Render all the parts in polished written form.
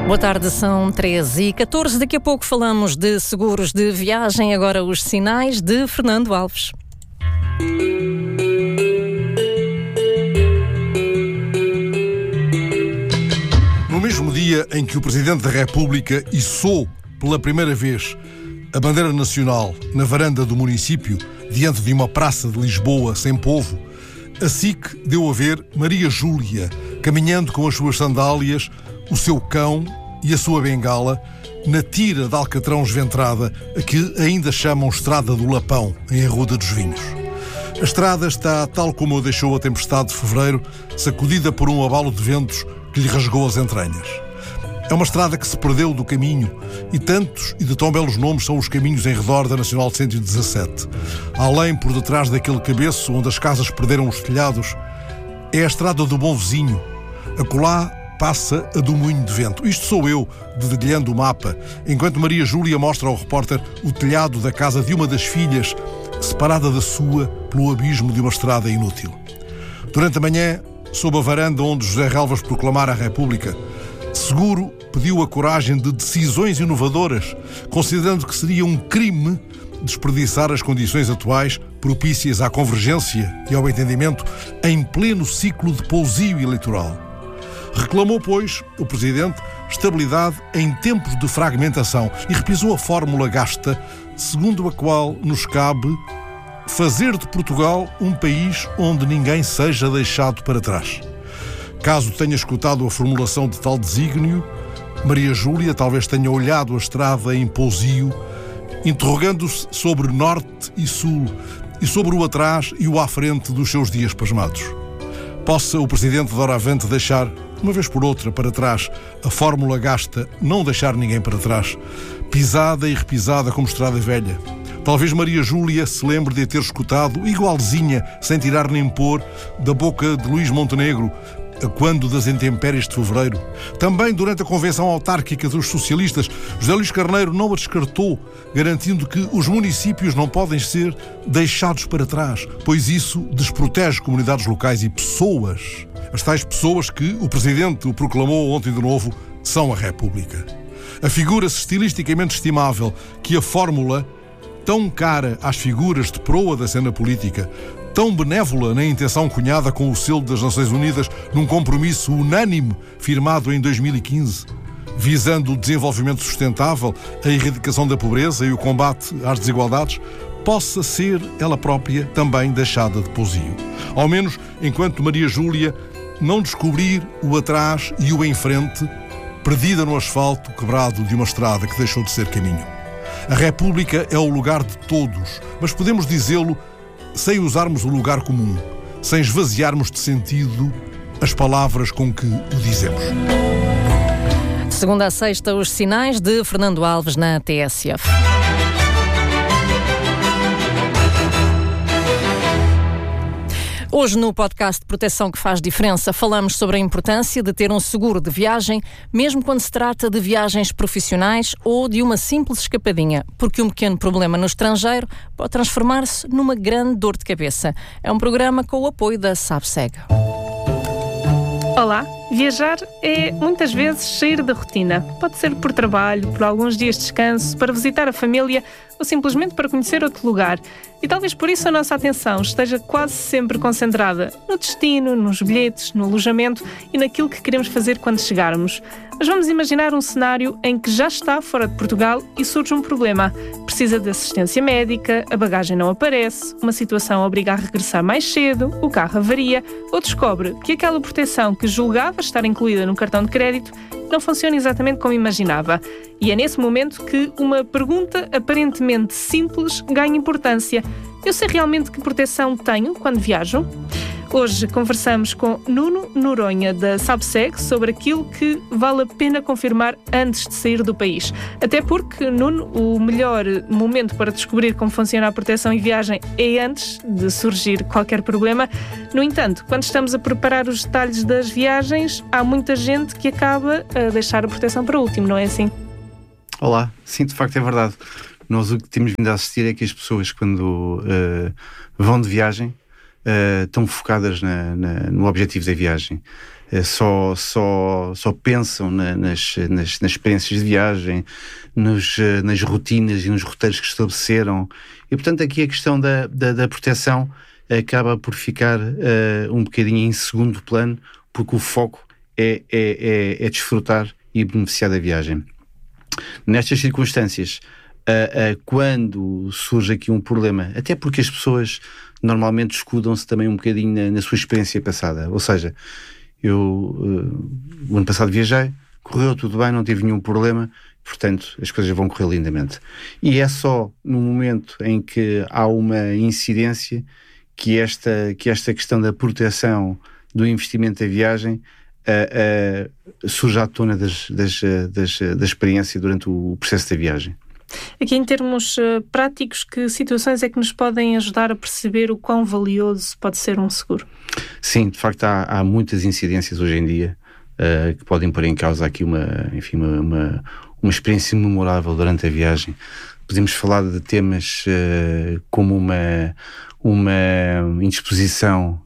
Boa tarde, são 13h14. Daqui a pouco falamos de seguros de viagem. Agora os sinais de Fernando Alves. No mesmo dia em que o Presidente da República içou pela primeira vez a bandeira nacional na varanda do município, diante de uma praça de Lisboa sem povo, a SIC deu a ver Maria Júlia caminhando com as suas sandálias, o seu cão e a sua bengala na tira de alcatrão esventrada, a que ainda chamam Estrada do Lapão, em Arruda dos Vinhos. A estrada está, tal como a deixou a tempestade de fevereiro, sacudida por um abalo de ventos que lhe rasgou as entranhas. É uma estrada que se perdeu do caminho, e tantos e de tão belos nomes são os caminhos em redor da Nacional 117. Além, por detrás daquele cabeço onde as casas perderam os telhados, é a estrada do Bom Vizinho. Acolá passa a do Moinho de Vento. Isto sou eu, dedilhando o mapa, enquanto Maria Júlia mostra ao repórter o telhado da casa de uma das filhas, separada da sua pelo abismo de uma estrada inútil. Durante a manhã, sob a varanda onde José Relvas proclamara a República, Seguro pediu a coragem de decisões inovadoras, considerando que seria um crime desperdiçar as condições atuais propícias à convergência e ao entendimento em pleno ciclo de pousio eleitoral. Reclamou, pois, o Presidente, estabilidade em tempos de fragmentação e repisou a fórmula gasta, segundo a qual nos cabe fazer de Portugal um país onde ninguém seja deixado para trás. Caso tenha escutado a formulação de tal desígnio, Maria Júlia talvez tenha olhado a estrada em pousio, interrogando-se sobre norte e sul e sobre o atrás e o à frente dos seus dias pasmados. Possa o Presidente doravante deixar, uma vez por outra, para trás a fórmula gasta não deixar ninguém para trás, pisada e repisada como estrada velha. Talvez Maria Júlia se lembre de a ter escutado, igualzinha, sem tirar nem pôr, da boca de Luís Montenegro, a quando das intempéries de fevereiro. Também durante a convenção autárquica dos socialistas, José Luís Carneiro não a descartou, garantindo que os municípios não podem ser deixados para trás, pois isso desprotege comunidades locais e pessoas. As tais pessoas que o Presidente o proclamou ontem de novo são a República. Afigura-se estilisticamente estimável que a fórmula, tão cara às figuras de proa da cena política, tão benévola na intenção cunhada com o selo das Nações Unidas num compromisso unânime firmado em 2015, visando o desenvolvimento sustentável, a erradicação da pobreza e o combate às desigualdades, possa ser ela própria também deixada de pousio. Ao menos enquanto Maria Júlia não descobrir o atrás e o em frente, perdida no asfalto quebrado de uma estrada que deixou de ser caminho. A República é o lugar de todos, mas podemos dizê-lo sem usarmos o lugar comum, sem esvaziarmos de sentido as palavras com que o dizemos. De segunda a sexta, os sinais de Fernando Alves na TSF. Hoje, no podcast Proteção que Faz Diferença, falamos sobre a importância de ter um seguro de viagem, mesmo quando se trata de viagens profissionais ou de uma simples escapadinha, porque um pequeno problema no estrangeiro pode transformar-se numa grande dor de cabeça. É um programa com o apoio da SABSEG. Olá! Viajar é, muitas vezes, sair da rotina. Pode ser por trabalho, por alguns dias de descanso, para visitar a família ou simplesmente para conhecer outro lugar. E talvez por isso a nossa atenção esteja quase sempre concentrada no destino, nos bilhetes, no alojamento e naquilo que queremos fazer quando chegarmos. Mas vamos imaginar um cenário em que já está fora de Portugal e surge um problema. Precisa de assistência médica, a bagagem não aparece, uma situação obriga a regressar mais cedo, o carro avaria, ou descobre que aquela proteção que julgava estar incluída no cartão de crédito não funciona exatamente como imaginava. E é nesse momento que uma pergunta aparentemente simples ganha importância. Eu sei realmente que proteção tenho quando viajo? Hoje conversamos com Nuno Noronha, da SABSEG, sobre aquilo que vale a pena confirmar antes de sair do país. Até porque, Nuno, o melhor momento para descobrir como funciona a proteção em viagem é antes de surgir qualquer problema. No entanto, quando estamos a preparar os detalhes das viagens, há muita gente que acaba a deixar a proteção para o último, não é assim? Olá, sim, de facto é verdade. Nós o que temos vindo a assistir é que as pessoas, quando vão de viagem, estão focadas no objetivo da viagem. só pensam nas experiências de viagem, nas rotinas e nos roteiros que estabeleceram. E, portanto, aqui a questão da proteção acaba por ficar um bocadinho em segundo plano, porque o foco é desfrutar e beneficiar da viagem. Nestas circunstâncias, quando surge aqui um problema, até porque as pessoas normalmente escudam-se também um bocadinho na sua experiência passada, ou seja, eu o ano passado viajei, correu tudo bem, não tive nenhum problema, portanto as coisas vão correr lindamente. E é só no momento em que há uma incidência que esta questão da proteção do investimento da viagem surge à tona da experiência durante o processo da viagem. Aqui em termos práticos, que situações é que nos podem ajudar a perceber o quão valioso pode ser um seguro? Sim, de facto há muitas incidências hoje em dia que podem pôr em causa aqui uma experiência memorável durante a viagem. Podemos falar de temas como uma indisposição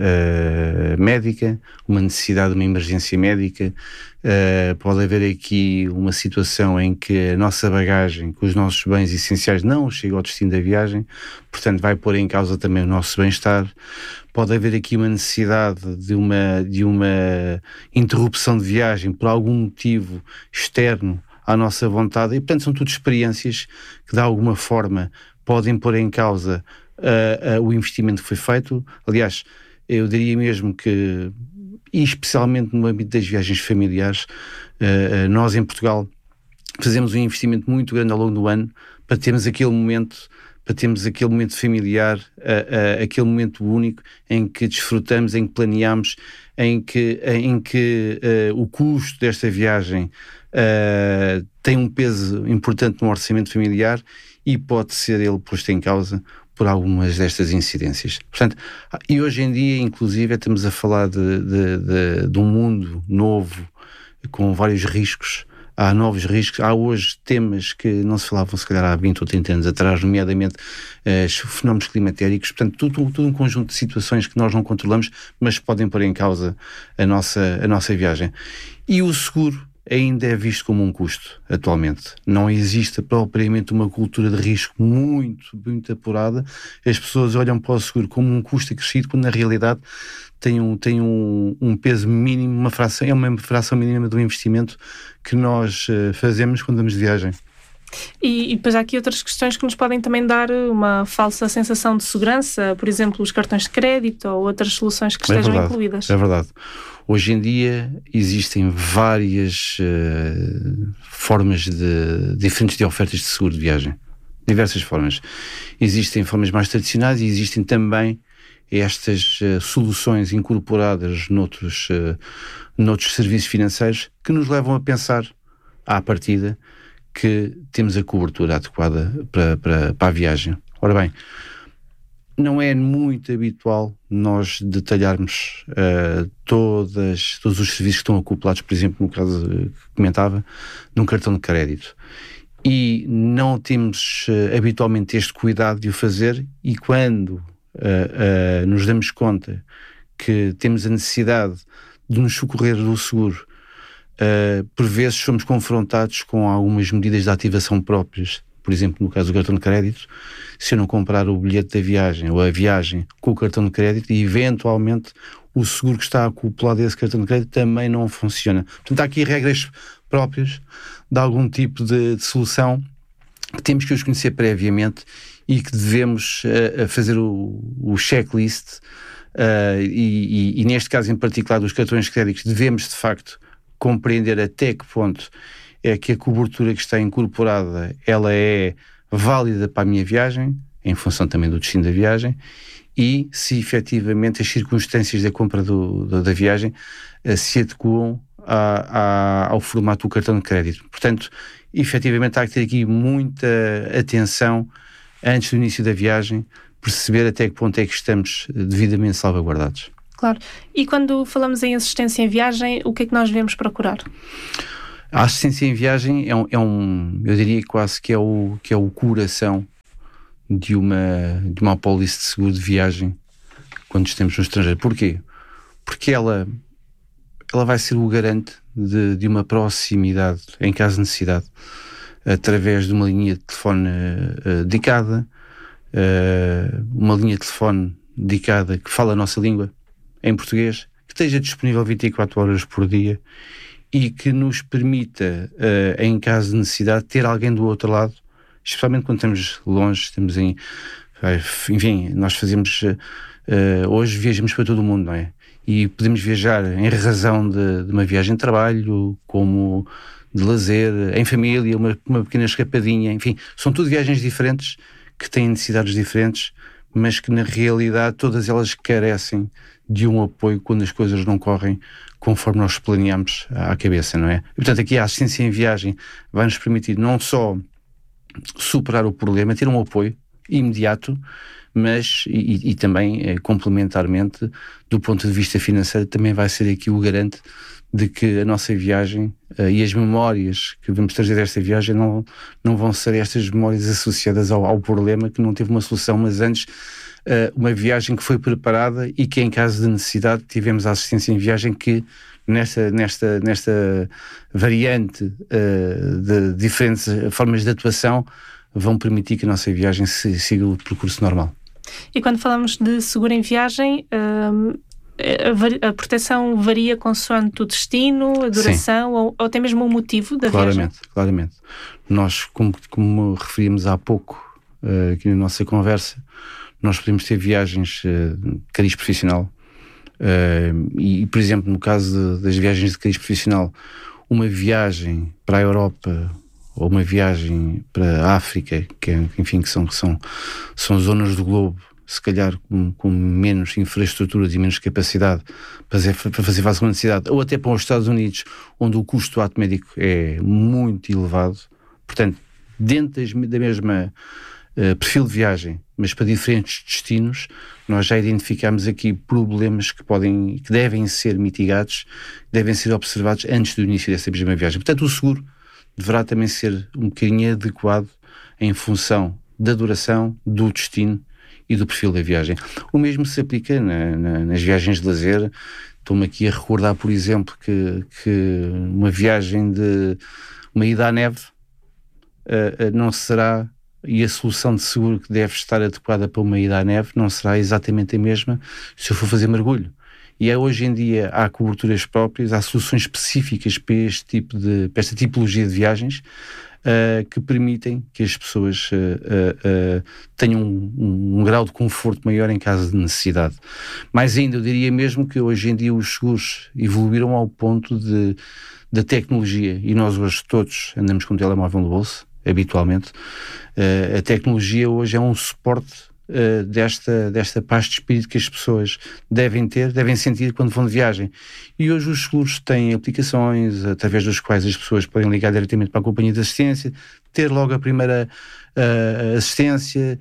médica, uma necessidade de uma emergência médica. Pode haver aqui uma situação em que a nossa bagagem, com os nossos bens essenciais, não chega ao destino da viagem, portanto vai pôr em causa também o nosso bem-estar. Pode haver aqui uma necessidade de uma interrupção de viagem por algum motivo externo à nossa vontade, e portanto são tudo experiências que de alguma forma podem pôr em causa o investimento que foi feito. Aliás, eu diria mesmo que, e especialmente no âmbito das viagens familiares, nós em Portugal fazemos um investimento muito grande ao longo do ano para termos aquele momento familiar, aquele momento único em que desfrutamos, em que planeamos, em que o custo desta viagem tem um peso importante no orçamento familiar e pode ser ele posto em causa por algumas destas incidências. Portanto, e hoje em dia, inclusive, estamos a falar de um mundo novo, com vários riscos. Há novos riscos, há hoje temas que não se falavam se calhar há 20 ou 30 anos atrás, nomeadamente os fenómenos climatéricos, portanto tudo um conjunto de situações que nós não controlamos, mas podem pôr em causa a nossa viagem. E o seguro ainda é visto como um custo atualmente. Não existe propriamente uma cultura de risco muito apurada. As pessoas olham para o seguro como um custo acrescido, quando na realidade tem um peso mínimo, uma fração mínima do investimento que nós fazemos quando vamos de viagem. E depois há aqui outras questões que nos podem também dar uma falsa sensação de segurança, por exemplo, os cartões de crédito ou outras soluções que estejam incluídas. É verdade. Hoje em dia existem várias formas diferentes de ofertas de seguro de viagem. Diversas formas. Existem formas mais tradicionais e existem também estas soluções incorporadas noutros serviços financeiros que nos levam a pensar, à partida, que temos a cobertura adequada para a viagem. Ora bem, não é muito habitual nós detalharmos todos os serviços que estão acoplados, por exemplo, no caso que comentava, num cartão de crédito. E não temos habitualmente este cuidado de o fazer, e quando nos damos conta que temos a necessidade de nos socorrer do seguro, por vezes somos confrontados com algumas medidas de ativação próprias. Por exemplo, no caso do cartão de crédito, se eu não comprar o bilhete da viagem ou a viagem com o cartão de crédito, e eventualmente o seguro que está acoplado a esse cartão de crédito também não funciona. Portanto, há aqui regras próprias de algum tipo de solução que temos que os conhecer previamente e que devemos fazer o checklist, e neste caso em particular dos cartões de crédito, devemos de facto compreender até que ponto é que a cobertura que está incorporada ela é válida para a minha viagem, em função também do destino da viagem, e se efetivamente as circunstâncias da compra da viagem se adequam ao formato do cartão de crédito. Portanto, efetivamente há que ter aqui muita atenção antes do início da viagem, perceber até que ponto é que estamos devidamente salvaguardados. Claro. E quando falamos em assistência em viagem, o que é que nós devemos procurar? A assistência em viagem eu diria quase que é o coração de uma apólice de seguro de viagem quando estamos no estrangeiro. Porquê? Porque ela ela vai ser o garante de uma proximidade em caso de necessidade, através de uma linha de telefone dedicada, uma linha de telefone dedicada que fala a nossa língua em português, que esteja disponível 24 horas por dia e que nos permita, em caso de necessidade, ter alguém do outro lado, especialmente quando estamos longe, estamos enfim, nós fazemos, hoje viajamos para todo o mundo, não é? E podemos viajar em razão de uma viagem de trabalho, como de lazer, em família, uma pequena escapadinha, enfim, são tudo viagens diferentes, que têm necessidades diferentes, mas que na realidade todas elas carecem de um apoio quando as coisas não correm conforme nós planeamos à cabeça, não é? E, portanto, aqui a assistência em viagem vai nos permitir não só superar o problema, ter um apoio imediato, mas e também complementarmente do ponto de vista financeiro também vai ser aqui o garante de que a nossa viagem e as memórias que vamos trazer desta viagem não vão ser estas memórias associadas ao problema que não teve uma solução, mas antes uma viagem que foi preparada e que em caso de necessidade tivemos a assistência em viagem que nesta variante de diferentes formas de atuação vão permitir que a nossa viagem siga o percurso normal. E quando falamos de seguro em viagem, a proteção varia consoante o destino, a duração ou até mesmo o motivo da viagem? Claramente. Nós, como referimos há pouco aqui na nossa conversa, nós podemos ter viagens de cariz profissional e, por exemplo, no caso das viagens de cariz profissional, uma viagem para a Europa ou uma viagem para a África, enfim, que são zonas do globo, se calhar com menos infraestruturas e menos capacidade para fazer face a uma necessidade, ou até para os Estados Unidos, onde o custo do ato médico é muito elevado. Portanto, dentro da mesma perfil de viagem, mas para diferentes destinos, nós já identificamos aqui problemas que devem ser mitigados, devem ser observados antes do início dessa mesma viagem. Portanto, o seguro deverá também ser um bocadinho adequado em função da duração, do destino e do perfil da viagem. O mesmo se aplica nas viagens de lazer. Estou-me aqui a recordar, por exemplo, que uma viagem de uma ida à neve não será, e a solução de seguro que deve estar adequada para uma ida à neve não será exatamente a mesma se eu for fazer mergulho. E hoje em dia há coberturas próprias, há soluções específicas para esta tipologia de viagens que permitem que as pessoas tenham um grau de conforto maior em caso de necessidade. Mais ainda, eu diria mesmo que hoje em dia os seguros evoluíram ao ponto da tecnologia, e nós hoje todos andamos com um telemóvel no bolso, habitualmente. A tecnologia hoje é um suporte desta paz de espírito que as pessoas devem sentir quando vão de viagem. E hoje os seguros têm aplicações através das quais as pessoas podem ligar diretamente para a companhia de assistência, ter logo a primeira assistência,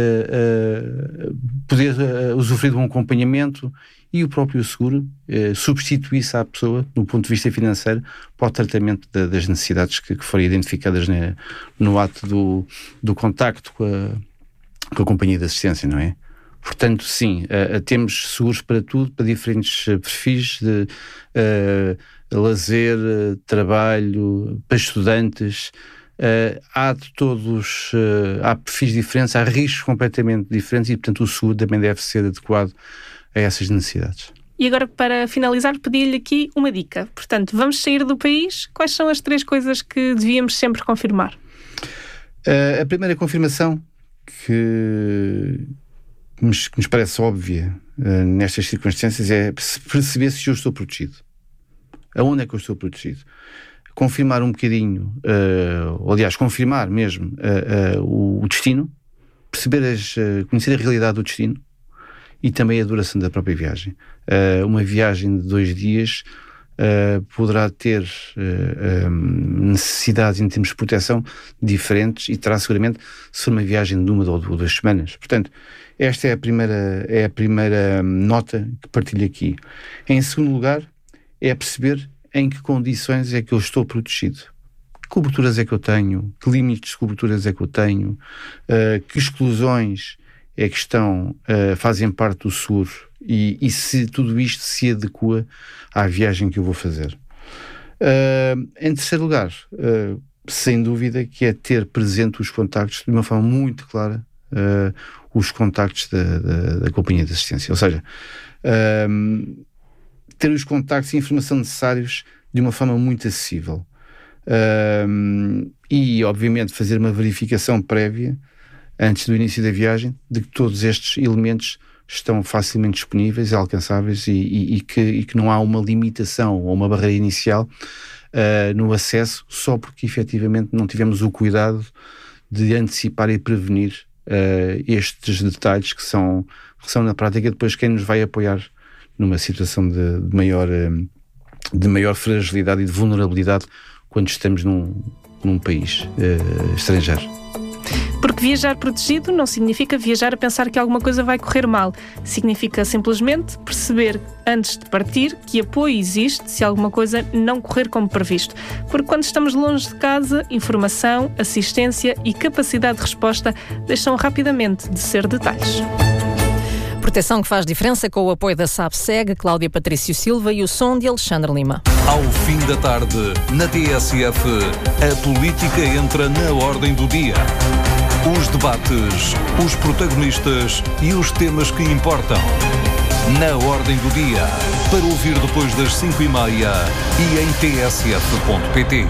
poder usufruir de um acompanhamento, e o próprio seguro substituir-se à pessoa, no ponto de vista financeiro, para o tratamento das necessidades que forem identificadas no ato do contacto com a companhia de assistência, não é? Portanto, sim, temos seguros para tudo, para diferentes perfis de lazer, trabalho, para estudantes. Há perfis diferentes, há riscos completamente diferentes e, portanto, o seguro também deve ser adequado a essas necessidades. E agora, para finalizar, pedi-lhe aqui uma dica. Portanto, vamos sair do país. Quais são as 3 coisas que devíamos sempre confirmar? A primeira confirmação que nos parece óbvia nestas circunstâncias é perceber se eu estou protegido. Aonde é que eu estou protegido? Confirmar um bocadinho, aliás, confirmar mesmo o destino, conhecer a realidade do destino e também a duração da própria viagem. Uma viagem de 2 dias poderá ter necessidades em termos de proteção diferentes e terá seguramente se for uma viagem de 1 ou 2 semanas. Portanto, esta é a primeira nota que partilho aqui. Em segundo lugar, é perceber em que condições é que eu estou protegido. Que coberturas é que eu tenho? Que limites de coberturas é que eu tenho? Que exclusões é que fazem parte do seguro e se tudo isto se adequa à viagem que eu vou fazer. Em terceiro lugar, sem dúvida que é ter presente os contactos de uma forma muito clara, os contactos da companhia de assistência, ou seja, ter os contactos e a informação necessários de uma forma muito acessível, e obviamente fazer uma verificação prévia antes do início da viagem de que todos estes elementos estão facilmente disponíveis e alcançáveis e que não há uma limitação ou uma barreira inicial no acesso, só porque efetivamente não tivemos o cuidado de antecipar e prevenir estes detalhes que são na prática depois quem nos vai apoiar numa situação de maior fragilidade e de vulnerabilidade quando estamos num país estrangeiro. Porque viajar protegido não significa viajar a pensar que alguma coisa vai correr mal. Significa simplesmente perceber antes de partir que apoio existe se alguma coisa não correr como previsto. Porque quando estamos longe de casa, informação, assistência e capacidade de resposta deixam rapidamente de ser detalhes. Proteção que faz diferença com o apoio da SAP-SEG, Cláudia Patrício Silva e o som de Alexandre Lima. Ao fim da tarde, na TSF, a política entra na ordem do dia. Os debates, os protagonistas e os temas que importam. Na ordem do dia, para ouvir depois das 5h30 e em tsf.pt.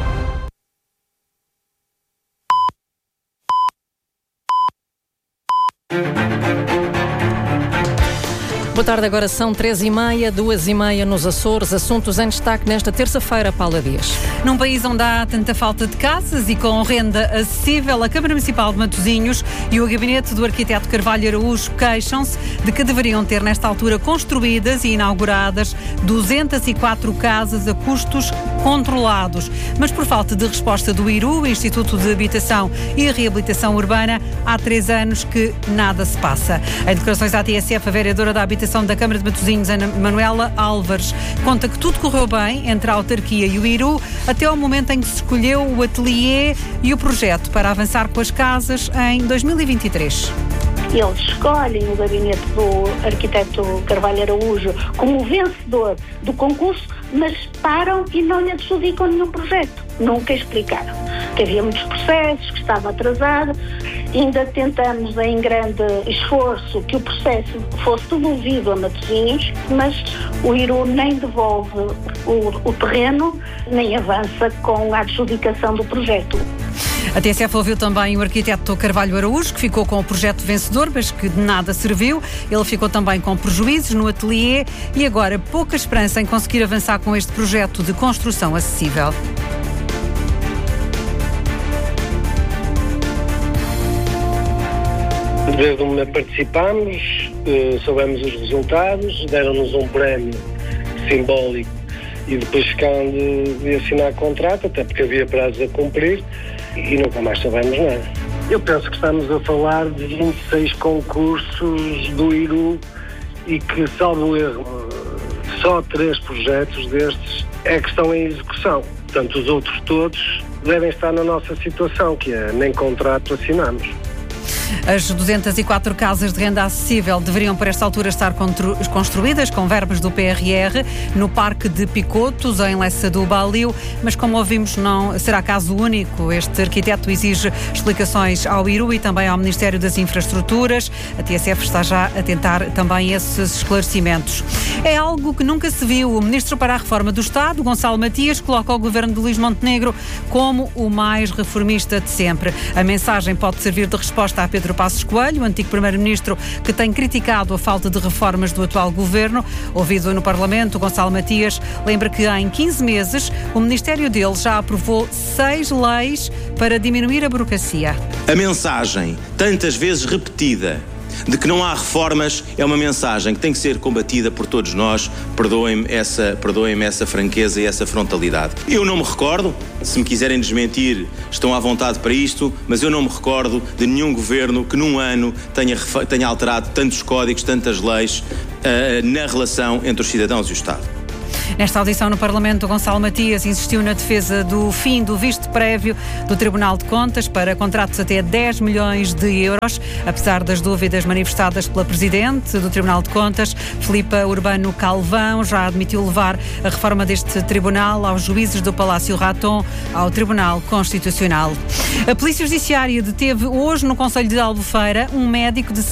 Boa tarde, agora são 3h30, 2h30 nos Açores. Assuntos em destaque nesta terça-feira, Paula Dias. Num país onde há tanta falta de casas e com renda acessível, a Câmara Municipal de Matosinhos e o gabinete do arquiteto Carvalho Araújo queixam-se de que deveriam ter nesta altura construídas e inauguradas 204 casas a custos controlados. Mas por falta de resposta do IRU, Instituto de Habitação e Reabilitação Urbana, há 3 anos que nada se passa. Em declarações à TSF, a vereadora da Habitação da Câmara de Matosinhos, Ana Manuela Álvares, conta que tudo correu bem entre a autarquia e o IRU até ao momento em que se escolheu o ateliê e o projeto para avançar com as casas em 2023. Eles escolhem o gabinete do arquiteto Carvalho Araújo como vencedor do concurso, mas param e não lhe adjudicam nenhum projeto. Nunca explicaram. Que havia muitos processos, que estava atrasado. Ainda tentamos, em grande esforço, que o processo fosse devolvido a Matosinhos, mas o IRU nem devolve o terreno, nem avança com a adjudicação do projeto. A TSF ouviu também o arquiteto Carvalho Araújo, que ficou com o projeto vencedor, mas que de nada serviu. Ele ficou também com prejuízos no ateliê e agora pouca esperança em conseguir avançar com este projeto de construção acessível. Desde onde participámos, soubemos os resultados, deram-nos um prémio simbólico e depois ficaram de assinar contrato, até porque havia prazos a cumprir e nunca mais soubemos nada. Eu penso que estamos a falar de 26 concursos do IRU e que, salvo erro, só 3 projetos destes é que estão em execução. Portanto, os outros todos devem estar na nossa situação, que é nem contrato assinamos. As 204 casas de renda acessível deveriam, por esta altura, estar construídas com verbas do PRR no Parque de Picotos, em Lessa do Balio, mas como ouvimos, não será caso único. Este arquiteto exige explicações ao IRU e também ao Ministério das Infraestruturas. A TSF está já a tentar também esses esclarecimentos. É algo que nunca se viu. O Ministro para a Reforma do Estado, Gonçalo Matias, coloca o governo de Luís Montenegro como o mais reformista de sempre. A mensagem pode servir de resposta a Pedro Passos Coelho, o antigo Primeiro-Ministro, que tem criticado a falta de reformas do atual governo. Ouvido no Parlamento, Gonçalo Matias lembra que em 15 meses o Ministério dele já aprovou 6 leis para diminuir a burocracia. A mensagem, tantas vezes repetida, de que não há reformas, é uma mensagem que tem que ser combatida por todos nós. Perdoem-me essa franqueza e essa frontalidade. Eu não me recordo, se me quiserem desmentir, estão à vontade para isto, mas eu não me recordo de nenhum governo que num ano tenha alterado tantos códigos, tantas leis na relação entre os cidadãos e o Estado. Nesta audição no Parlamento, Gonçalo Matias insistiu na defesa do fim do visto prévio do Tribunal de Contas para contratos até 10 milhões de euros. Apesar das dúvidas manifestadas pela Presidente do Tribunal de Contas, Filipa Urbano Calvão, já admitiu levar a reforma deste tribunal aos juízes do Palácio Raton, ao Tribunal Constitucional. A Polícia Judiciária deteve hoje no Concelho de Albufeira um médico de